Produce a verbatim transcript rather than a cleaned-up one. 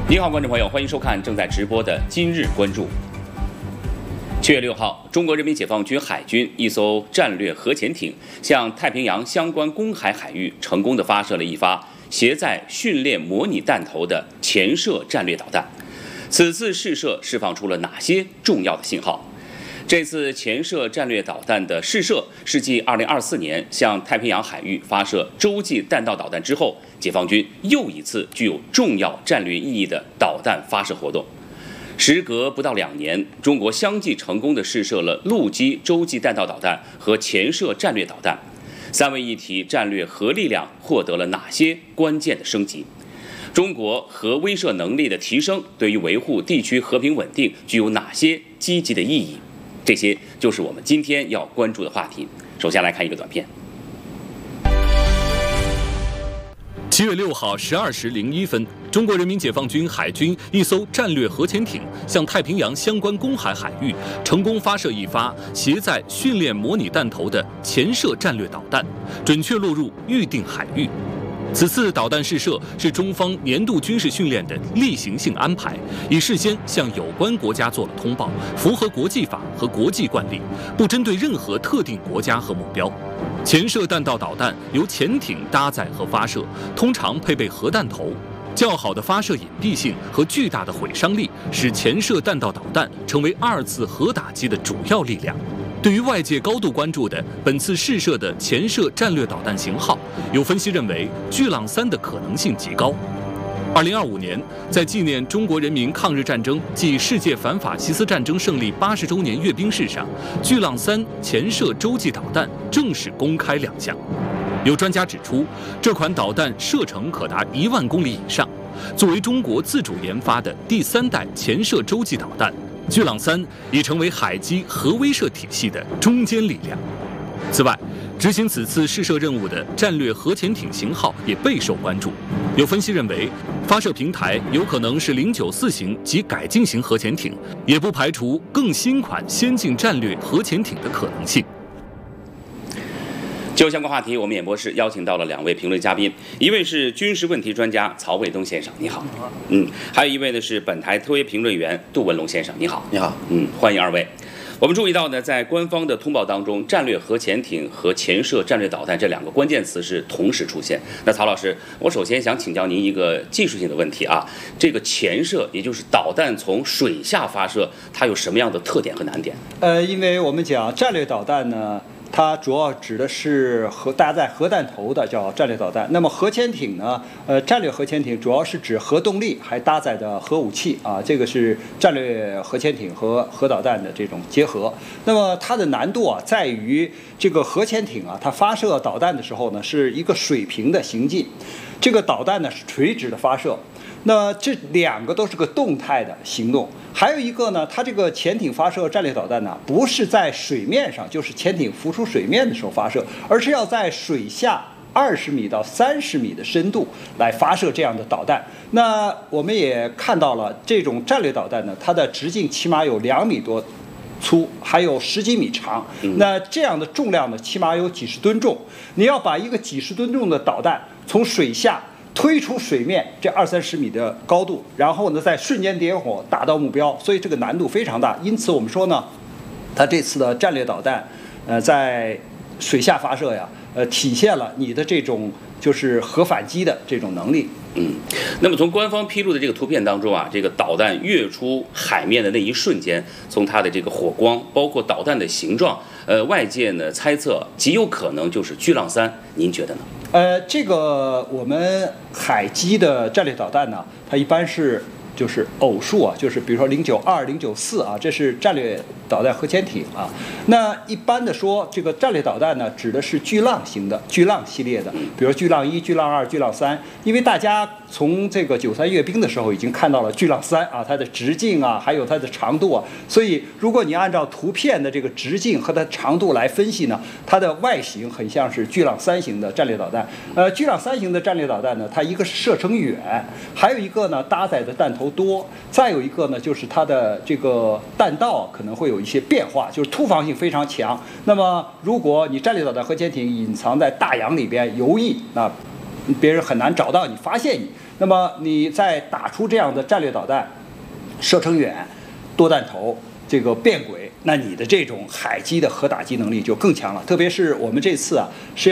你好，观众朋友，欢迎收看正在直播的今日关注。七月六号，中国人民解放军海军一艘战略核潜艇向太平洋相关公海海域成功地发射了一发携载训练模拟弹头的潜射战略导弹。此次试射释放出了哪些重要的信号？这次潜射战略导弹的试射是继二零二四年向太平洋海域发射洲际弹道导弹之后，解放军又一次具有重要战略意义的导弹发射活动。时隔不到两年，中国相继成功地试射了陆基洲际弹道导弹和潜射战略导弹，三位一体战略核力量获得了哪些关键的升级？中国核威慑能力的提升对于维护地区和平稳定具有哪些积极的意义？这些就是我们今天要关注的话题。首先来看一个短片。 七月六号十二时零一分，中国人民解放军海军一艘战略核潜艇向太平洋相关公海海域成功发射一发携载训练模拟弹头的潜射战略导弹，准确落入预定海域。此次导弹试射是中方年度军事训练的例行性安排，已事先向有关国家做了通报，符合国际法和国际惯例，不针对任何特定国家和目标。潜射弹道导弹由潜艇搭载和发射，通常配备核弹头。较好的发射隐蔽性和巨大的毁伤力，使潜射弹道导弹成为二次核打击的主要力量。对于外界高度关注的本次试射的潜射战略导弹型号，有分析认为巨浪三的可能性极高。二零二五年，在纪念中国人民抗日战争暨世界反法西斯战争胜利八十周年阅兵式上，巨浪三潜射洲际导弹正式公开亮相。有专家指出，这款导弹射程可达一万公里以上，作为中国自主研发的第三代潜射洲际导弹，巨浪三已成为海基核威慑体系的中坚力量。此外，执行此次试射任务的战略核潜艇型号也备受关注。有分析认为，发射平台有可能是零九四型及改进型核潜艇，也不排除更新款先进战略核潜艇的可能性。 就相关话题，我们演播室邀请到了两位评论嘉宾，一位是军事问题专家曹卫东先生，你好。嗯，还有一位呢是本台特约评论员杜文龙先生，你好。 你好。 嗯，欢迎二位。我们注意到呢，在官方的通报当中，战略核潜艇和潜射战略导弹这两个关键词是同时出现。那曹老师，我首先想请教您一个技术性的问题啊，这个潜射，也就是导弹从水下发射，它有什么样的特点和难点？ 呃，因为我们讲战略导弹呢，它主要指的是核搭载核弹头的叫战略导弹。那么核潜艇呢，呃，战略核潜艇主要是指核动力还搭载的核武器啊，这个是战略核潜艇和核导弹的这种结合。那么它的难度啊，在于这个核潜艇啊，它发射导弹的时候呢，是一个水平的行进，这个导弹呢是垂直的发射。那这两个都是个动态的行动，还有一个呢，它这个潜艇发射战略导弹呢，不是在水面上，就是潜艇浮出水面的时候发射，而是要在水下二十米到三十米的深度来发射这样的导弹。那我们也看到了，这种战略导弹呢，它的直径起码有两米多粗，还有十几米长。那这样的重量呢，起码有几十吨重。你要把一个几十吨重的导弹从水下推出水面这二三十米的高度，然后呢再瞬间点火打到目标，所以这个难度非常大。因此我们说呢，它这次的战略导弹，呃，在水下发射呀，呃，体现了你的这种就是核反击的这种能力。 嗯，那么从官方披露的这个图片当中啊，这个导弹跃出海面的那一瞬间，从它的这个火光，包括导弹的形状，呃，外界呢猜测极有可能就是巨浪三，您觉得呢？ 呃，这个我们海基的战略导弹呢，它一般是就是偶数啊，就是比如说零九二、零九四啊，这是战略导弹核潜艇啊。那一般的说，这个战略导弹呢，指的是巨浪型的、巨浪系列的，比如巨浪一、巨浪二、巨浪三。因为大家从这个九三阅兵的时候已经看到了巨浪三啊，它的直径啊，还有它的长度啊，所以如果你按照图片的这个直径和它长度来分析呢，它的外形很像是巨浪三型的战略导弹。呃，巨浪三型的战略导弹呢，它一个是射程远，还有一个呢搭载的弹头多，再有一个呢就是它的这个弹道可能会有一些变化，就是突防性非常强。那么如果你战略导弹核潜艇隐藏在大洋里边游弋，那别人很难找到你、发现你。 那么你再打出这样的战略导弹，射程远，多弹头，这个变轨，那你的这种海基的核打击能力就更强了。特别是我们这次啊是要